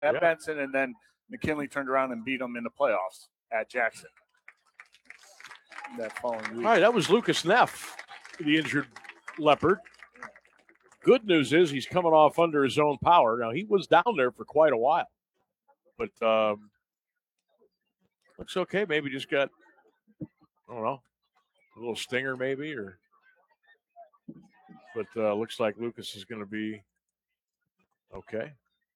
at Benson, and then McKinley turned around and beat them in the playoffs at Jackson that following week. All right, that was Lucas Neff, the injured Leopard. Good news is he's coming off under his own power. Now, he was down there for quite a while, but looks okay. Maybe just got, I don't know, a little stinger maybe, but looks like Lucas is going to be okay.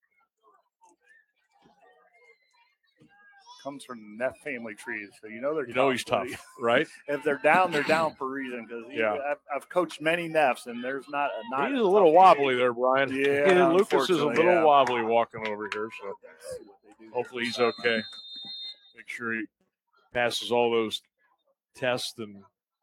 Comes from the Neff family tree, so you know they're he's tough, right? If they're down for a reason. Because I've coached many Neffs, and there's not. He's a little wobbly there, Brian. Yeah, Lucas is a little wobbly walking over here, so hopefully he's okay. Make sure he passes all those tests and.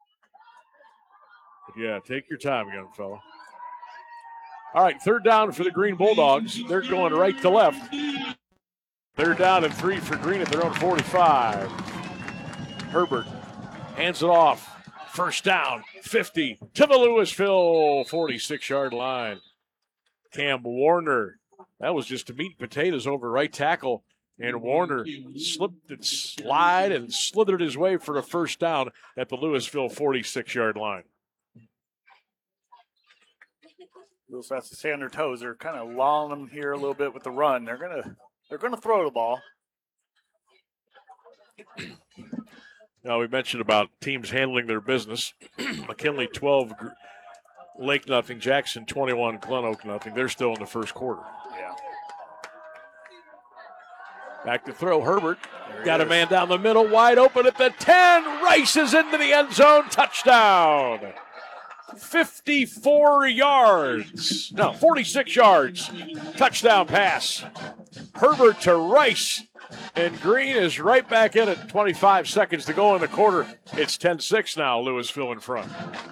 Yeah, take your time, young fella. All right, third down for the Green Bulldogs. They're going right to left. Third down and 3 for Green at their own 45. Herbert hands it off. First down, 50 to the Louisville 46-yard line. Cam Warner. That was just to meat and potatoes over right tackle. And Warner slipped and slid and slithered his way for a first down at the Louisville 46-yard line. Louisville has to stay on their toes. They're kind of lulling them here a little bit with the run. They're gonna throw the ball. Now, we mentioned about teams handling their business. McKinley 12, Lake nothing. Jackson 21, Glen Oak nothing. They're still in the first quarter. Yeah. Back to throw. Herbert got a man down the middle, wide open at the 10. Races into the end zone. Touchdown. 54 yards. No, 46 yards. Touchdown pass. Herbert to Rice. And Green is right back in it. 25 seconds to go in the quarter. It's 10-6 now. Louisville in front.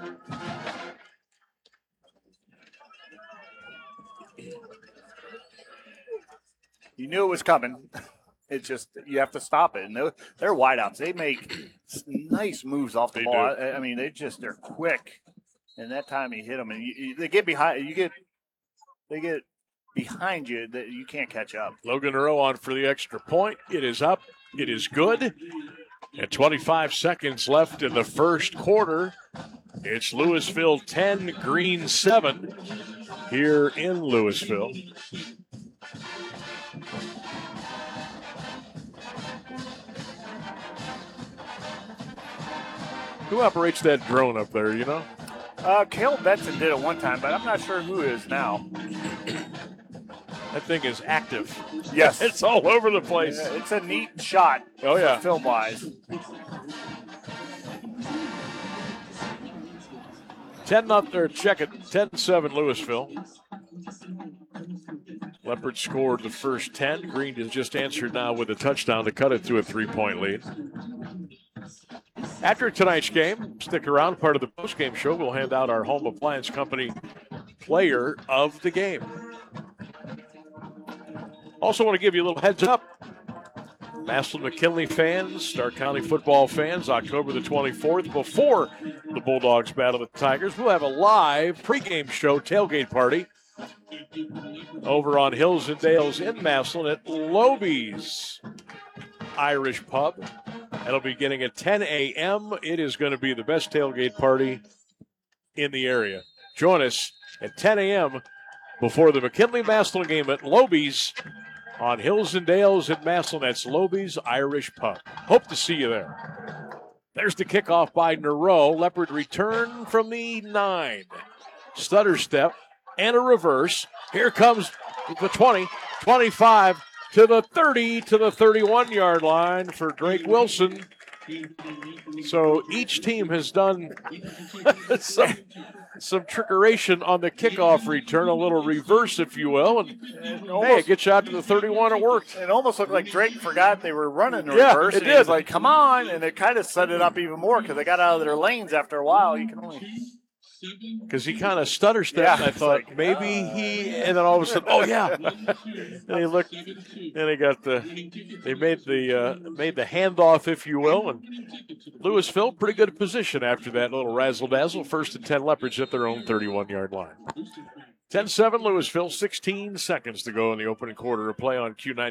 You knew it was coming. It's just you have to stop it. And they're wideouts. They make nice moves off the ball. I mean, they're quick. And that time he hit them, and they get behind. They get behind you that you can't catch up. Logan Earl on for the extra point. It is up. It is good. And 25 seconds left in the first quarter. It's Louisville 10, Green 7 here in Louisville. Who operates that drone up there, you know? Caleb Benson did it one time, but I'm not sure who is now. That thing is active. Yes. It's all over the place. Yeah, it's a neat shot. Oh, yeah. Film-wise. 10-7 Louisville. Leopard scored the first 10. Green has just answered now with a touchdown to cut it to a 3-point lead. After tonight's game, stick around. Part of the postgame show, we'll hand out our Home Appliance Company player of the game. Also want to give you a little heads up. Massillon McKinley fans, Stark County football fans, October the 24th, before the Bulldogs battle the Tigers, we'll have a live pregame show tailgate party over on Hills and Dales in Massillon at Loby's Irish Pub. That'll be beginning at 10 a.m. It is going to be the best tailgate party in the area. Join us at 10 a.m. before the McKinley-Massillon game at Loby's on Hills and Dales in Massillon. That's Loby's Irish Pub. Hope to see you there. There's the kickoff by Nero. Leopard return from the 9. Stutter step and a reverse. Here comes the 20, 25, to the 30, to the 31-yard line for Drake Wilson. So each team has done some trickeration on the kickoff return, a little reverse, if you will. And hey, it gets you out to the 31. It worked. It almost looked like Drake forgot they were running the reverse. It did. He was like, come on. And it kind of set it up even more because they got out of their lanes after a while. You can only... Because he kind of stutter stepped, and I thought and then all of a sudden, and he looked, and they made the handoff, if you will, and Louisville pretty good position after that little razzle dazzle. First and 10 Leopards at their own 31-yard line. 10-7 Louisville, 16 seconds to go in the opening quarter of play on Q9.